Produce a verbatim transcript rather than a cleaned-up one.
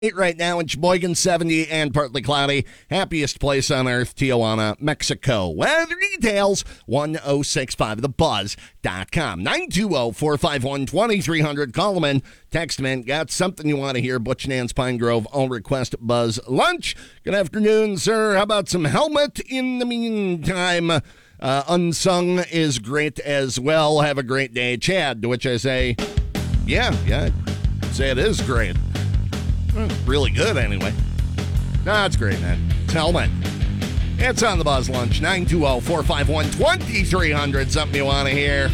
Right now in Sheboygan, seventy and partly cloudy. Happiest place on earth, Tijuana, Mexico. Weather details, one oh six five the buzz dot com. nine two zero, four five one, two three zero zero. Call them in. Text them in. Got something you want to hear. Butch Nance, Pine Grove. All request Buzz Lunch. Good afternoon, sir. How about some Helmet in the meantime? Uh, unsung is great as well. Have a great day, Chad. To which I say, yeah, yeah, I'd say it is great. Well, really good, anyway. No, it's great, man. It's Helmet. It's on the Buzz Lunch. nine two zero, four five one, two three zero zero. Something you want to hear.